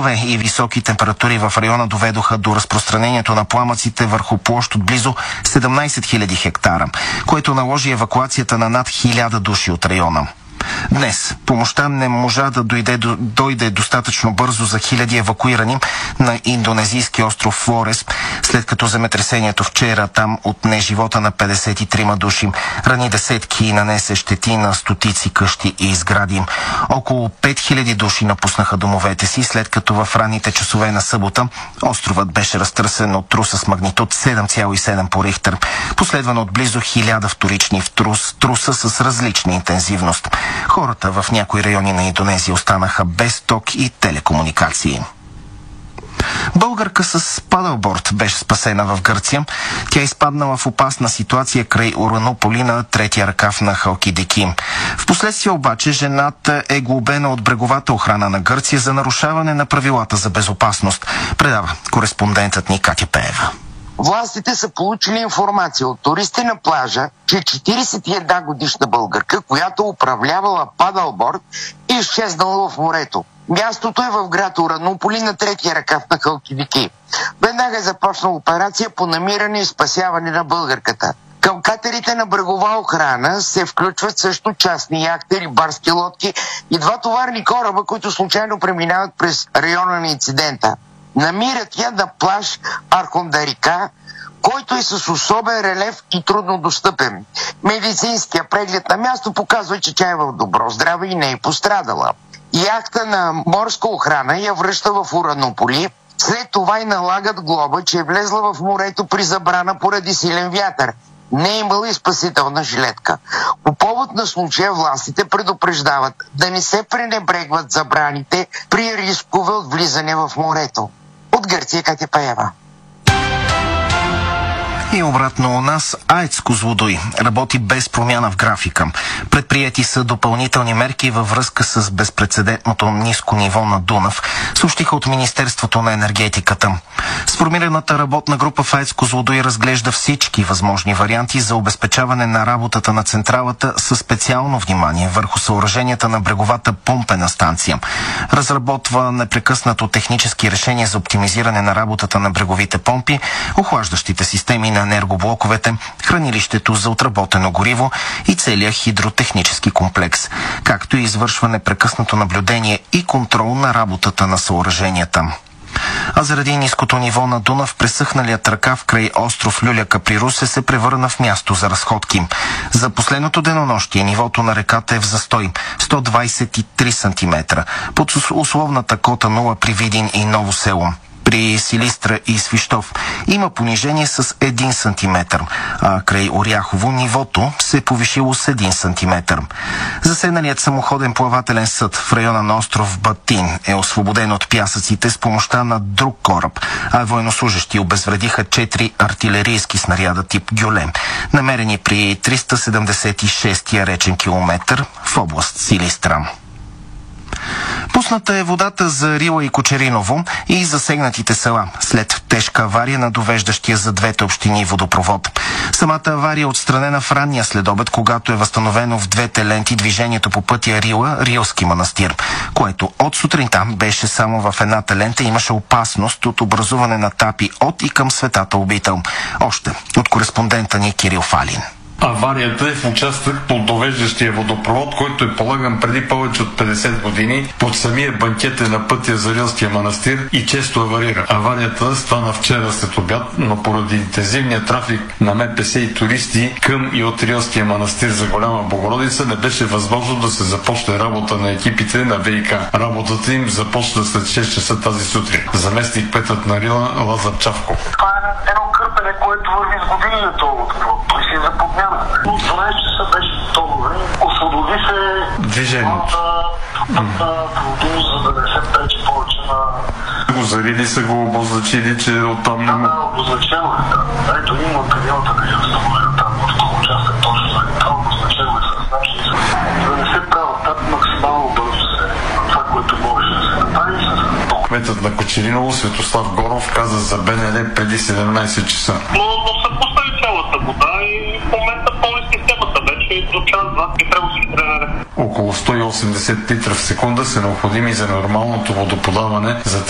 ветрове и високи температури в района доведоха до разпространението на пламъците върху площ от близо 17 000 хектара, което наложи евакуацията на над 1000 души от района. Днес помощта не можа да дойде достатъчно бързо за хиляди евакуирани на индонезийски остров Флорес, след като земетресението вчера там отне живота на 53 души, рани десетки и нанесе щети на стотици къщи и сгради. Около 5000 души напуснаха домовете си, след като в ранните часове на събота островът беше разтърсен от труса с магнитуд 7,7 по Рихтер, последвано от близо 1000 вторични труса с различна интензивност. Хората в някои райони на Индонезия останаха без ток и телекомуникации. Българка с падълборд беше спасена в Гърция. Тя изпаднала в опасна ситуация край Уранополи на третия ръкав на Халкидики. Впоследствие обаче жената е глобена от бреговата охрана на Гърция за нарушаване на правилата за безопасност, предава кореспондентът ни Катя Пеева. Властите са получили информация от туристи на плажа, че 41 годишна българка, която управлявала падълборд, е изчезнала в морето. Мястото е в град Уранополи на третия ръкав на Халкидики. Веднага е започнала операция по намиране и спасяване на българката. Към катерите на брегова охрана се включват също частни яхти, рибарски лодки и 2 товарни кораба, които случайно преминават през района на инцидента. Намират я на плаж Архондарика, който е с особен релеф и трудно достъпен. Медицинския преглед на място показва, че тя е в добро здраве и не е пострадала. Яхта на морска охрана я връща в Уранополи. След това й налагат глоба, че е влезла в морето при забрана поради силен вятър. Не е имала и спасителна жилетка. По повод на случая властите предупреждават да не се пренебрегват забраните при рискове от влизане в морето. От Гърция, Катя Пеева. И обратно у нас АЕЦ Козлодуй работи без промяна в графика. Предприети са допълнителни мерки във връзка с безпрецедентното ниско ниво на Дунав, съобщиха от Министерството на енергетиката. Сформираната работна група в АЕЦ Козлодуй разглежда всички възможни варианти за обезпечаване на работата на централата със специално внимание върху съоръженията на бреговата помпена станция. Разработва непрекъснато технически решения за оптимизиране на работата на бреговите помпи, охлаждащите системи на енергоблоковете, хранилището за отработено гориво и целият хидротехнически комплекс, както и извършва непрекъснато наблюдение и контрол на работата на съоръженията. А заради ниското ниво на Дунав, пресъхналият ръкав край остров Люляка при Русе се превърна в място за разходки. За последното денонощие нивото на реката е в застой 123 см под условната кота 0 при Видин и Ново село. При Силистра и Свищов има понижение с 1 см, а край Оряхово нивото се е повишило с 1 см. Заседналият самоходен плавателен съд в района на остров Батин е освободен от пясъците с помощта на друг кораб, а военнослужещи обезвредиха 4 артилерийски снаряда тип Гюлем, намерени при 376-я речен километър в област Силистра. Пусната е водата за Рила и Кочериново и засегнатите села след тежка авария на довеждащия за двете общини водопровод. Самата авария е отстранена в ранния следобед, когато е възстановено в двете ленти движението по пътя Рила-Рилски манастир, което от сутринта беше само в едната лента и имаше опасност от образуване на тапи от и към Светата обител. Още от кореспондента ни Кирил Фалин. Аварията е в участък от довеждащия водопровод, който е полаган преди повече от 50 години под самия банкет на пътя за Рилския манастир и често аварира. Аварията стана вчера след обяд, но поради интензивния трафик на МПС и туристи към и от Рилския манастир за Голяма Богородица не беше възможно да се започне работа на екипите на ВиК. Работата им започна след 6 часа тази сутрин. Заместник кметът на Рила Лазар Чавков. Това е едно кърпене, което върви с години на това водопровод. Той си е за подмяна. Но 12 часа беше готово. Освободи се движението. Продукт, за да не се пречи повече на... Го зарили са го обозначили, че оттам не... Да, обозначено е. Да. Ето има кабината да я установя там в този участък точно за това. Обозначено е с значи. За да не се правят так максимално бързо се това, което може да се направи с... Кметът на Кочериново Светослав Горов каза за БНР преди 17 часа. Но са пуснали цялата вода и в момента пълни системата вече до час-два и трябва да си тренера. Около 180 литра в секунда са необходими за нормалното водоподаване за